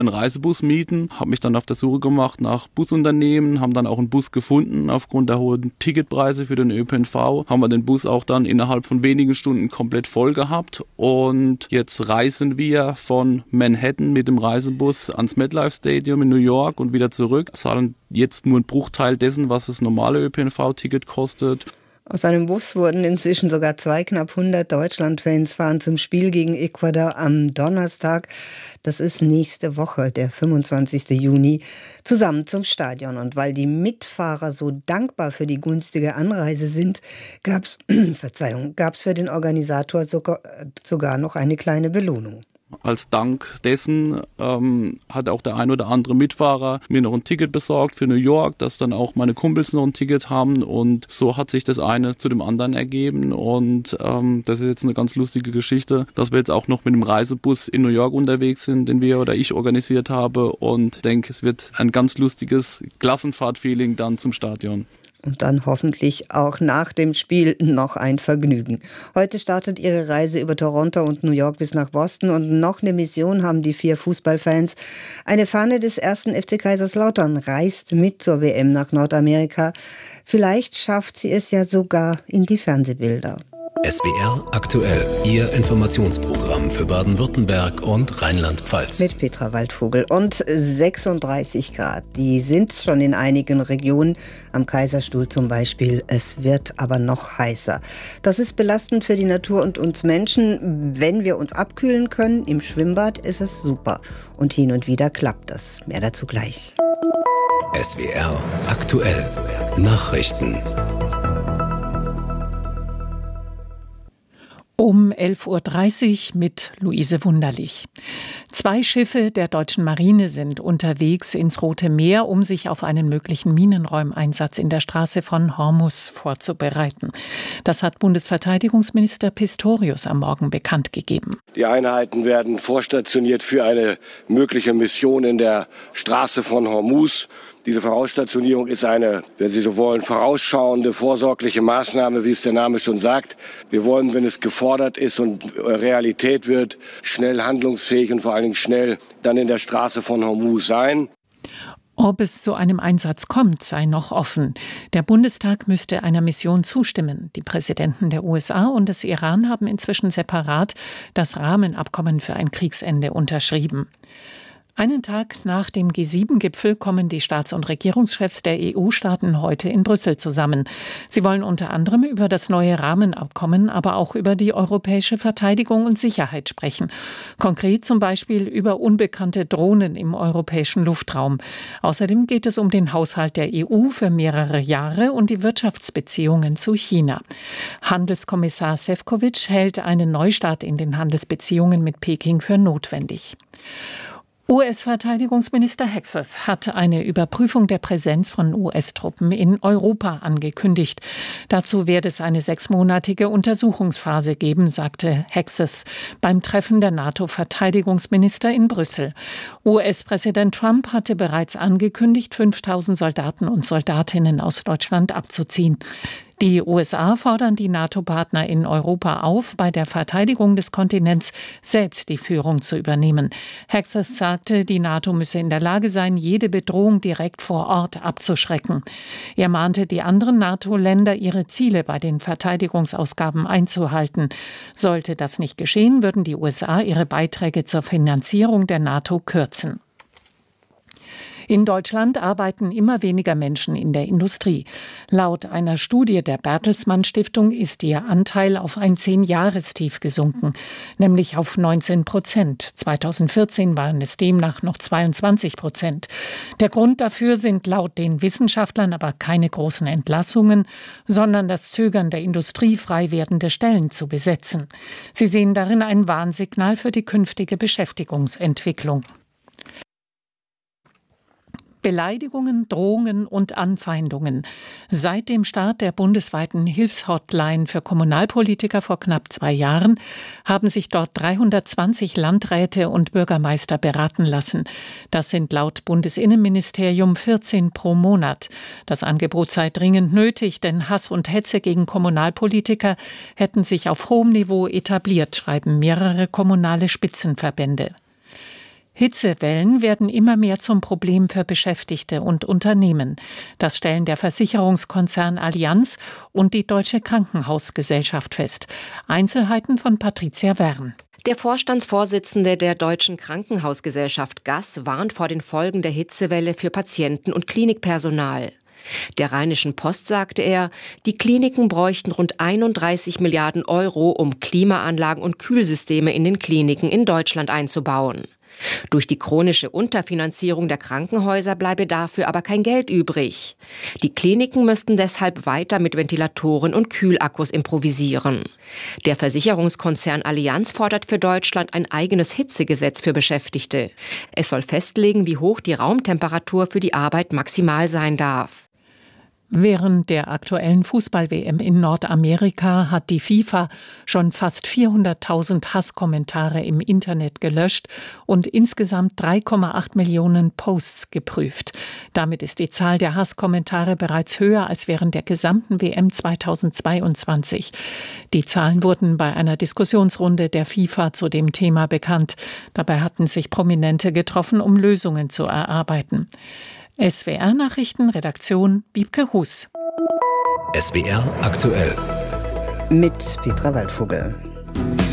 einen Reisebus mieten, habe mich dann auf der Suche gemacht nach Busunternehmen, haben dann auch einen Bus gefunden. Aufgrund der hohen Ticketpreise für den ÖPNV haben wir den Bus auch dann innerhalb von wenigen Stunden komplett voll gehabt. Und jetzt reisen wir von Manhattan mit dem Reisebus ans MetLife Stadium in New York und wieder zurück. Zahlen jetzt nur einen Bruchteil dessen, was das normale ÖPNV-Ticket kostet. Aus einem Bus wurden inzwischen sogar knapp 100 Deutschland-Fans fahren zum Spiel gegen Ecuador am Donnerstag. Das ist nächste Woche, der 25. Juni, zusammen zum Stadion. Und weil die Mitfahrer so dankbar für die günstige Anreise sind, gab's für den Organisator sogar noch eine kleine Belohnung. Als Dank dessen hat auch der ein oder andere Mitfahrer mir noch ein Ticket besorgt für New York, dass dann auch meine Kumpels noch ein Ticket haben, und so hat sich das eine zu dem anderen ergeben, und das ist jetzt eine ganz lustige Geschichte, dass wir jetzt auch noch mit dem Reisebus in New York unterwegs sind, den ich organisiert habe, und denke, es wird ein ganz lustiges Klassenfahrt-Feeling dann zum Stadion. Und dann hoffentlich auch nach dem Spiel noch ein Vergnügen. Heute startet ihre Reise über Toronto und New York bis nach Boston, und noch eine Mission haben die 4 Fußballfans. Eine Fahne des 1. FC Kaiserslautern reist mit zur WM nach Nordamerika. Vielleicht schafft sie es ja sogar in die Fernsehbilder. SWR aktuell, Ihr Informationsprogramm für Baden-Württemberg und Rheinland-Pfalz. Mit Petra Waldvogel und 36 Grad. Die sind schon in einigen Regionen, am Kaiserstuhl zum Beispiel. Es wird aber noch heißer. Das ist belastend für die Natur und uns Menschen. Wenn wir uns abkühlen können, im Schwimmbad ist es super. Und hin und wieder klappt das. Mehr dazu gleich. SWR aktuell, Nachrichten. Um 11.30 Uhr mit Luise Wunderlich. 2 Schiffe der deutschen Marine sind unterwegs ins Rote Meer, um sich auf einen möglichen Minenräumeinsatz in der Straße von Hormuz vorzubereiten. Das hat Bundesverteidigungsminister Pistorius am Morgen bekannt gegeben. Die Einheiten werden vorstationiert für eine mögliche Mission in der Straße von Hormuz. Diese Vorausstationierung ist eine, wenn Sie so wollen, vorausschauende, vorsorgliche Maßnahme, wie es der Name schon sagt. Wir wollen, wenn es gefordert ist und Realität wird, schnell handlungsfähig und vor allen Dingen schnell dann in der Straße von Hormuz sein. Ob es zu einem Einsatz kommt, sei noch offen. Der Bundestag müsste einer Mission zustimmen. Die Präsidenten der USA und des Iran haben inzwischen separat das Rahmenabkommen für ein Kriegsende unterschrieben. Einen Tag nach dem G7-Gipfel kommen die Staats- und Regierungschefs der EU-Staaten heute in Brüssel zusammen. Sie wollen unter anderem über das neue Rahmenabkommen, aber auch über die europäische Verteidigung und Sicherheit sprechen. Konkret zum Beispiel über unbekannte Drohnen im europäischen Luftraum. Außerdem geht es um den Haushalt der EU für mehrere Jahre und die Wirtschaftsbeziehungen zu China. Handelskommissar Šefčovič hält einen Neustart in den Handelsbeziehungen mit Peking für notwendig. US-Verteidigungsminister Hegseth hat eine Überprüfung der Präsenz von US-Truppen in Europa angekündigt. Dazu werde es eine 6-monatige Untersuchungsphase geben, sagte Hegseth beim Treffen der NATO-Verteidigungsminister in Brüssel. US-Präsident Trump hatte bereits angekündigt, 5.000 Soldaten und Soldatinnen aus Deutschland abzuziehen. Die USA fordern die NATO-Partner in Europa auf, bei der Verteidigung des Kontinents selbst die Führung zu übernehmen. Hegseth sagte, die NATO müsse in der Lage sein, jede Bedrohung direkt vor Ort abzuschrecken. Er mahnte die anderen NATO-Länder, ihre Ziele bei den Verteidigungsausgaben einzuhalten. Sollte das nicht geschehen, würden die USA ihre Beiträge zur Finanzierung der NATO kürzen. In Deutschland arbeiten immer weniger Menschen in der Industrie. Laut einer Studie der Bertelsmann Stiftung ist ihr Anteil auf ein 10-Jahrestief gesunken, nämlich auf 19%. 2014 waren es demnach noch 22%. Der Grund dafür sind laut den Wissenschaftlern aber keine großen Entlassungen, sondern das Zögern der Industrie, frei werdende Stellen zu besetzen. Sie sehen darin ein Warnsignal für die künftige Beschäftigungsentwicklung. Beleidigungen, Drohungen und Anfeindungen. Seit dem Start der bundesweiten Hilfshotline für Kommunalpolitiker vor knapp 2 Jahren haben sich dort 320 Landräte und Bürgermeister beraten lassen. Das sind laut Bundesinnenministerium 14 pro Monat. Das Angebot sei dringend nötig, denn Hass und Hetze gegen Kommunalpolitiker hätten sich auf hohem Niveau etabliert, schreiben mehrere kommunale Spitzenverbände. Hitzewellen werden immer mehr zum Problem für Beschäftigte und Unternehmen. Das stellen der Versicherungskonzern Allianz und die Deutsche Krankenhausgesellschaft fest. Einzelheiten von Patricia Wern. Der Vorstandsvorsitzende der Deutschen Krankenhausgesellschaft GAS warnt vor den Folgen der Hitzewelle für Patienten und Klinikpersonal. Der Rheinischen Post sagte er, die Kliniken bräuchten rund 31 Milliarden Euro, um Klimaanlagen und Kühlsysteme in den Kliniken in Deutschland einzubauen. Durch die chronische Unterfinanzierung der Krankenhäuser bleibe dafür aber kein Geld übrig. Die Kliniken müssten deshalb weiter mit Ventilatoren und Kühlakkus improvisieren. Der Versicherungskonzern Allianz fordert für Deutschland ein eigenes Hitzegesetz für Beschäftigte. Es soll festlegen, wie hoch die Raumtemperatur für die Arbeit maximal sein darf. Während der aktuellen Fußball-WM in Nordamerika hat die FIFA schon fast 400.000 Hasskommentare im Internet gelöscht und insgesamt 3,8 Millionen Posts geprüft. Damit ist die Zahl der Hasskommentare bereits höher als während der gesamten WM 2022. Die Zahlen wurden bei einer Diskussionsrunde der FIFA zu dem Thema bekannt. Dabei hatten sich Prominente getroffen, um Lösungen zu erarbeiten. SWR-Nachrichten, Redaktion Wiebke Hus. SWR aktuell. Mit Petra Waldvogel.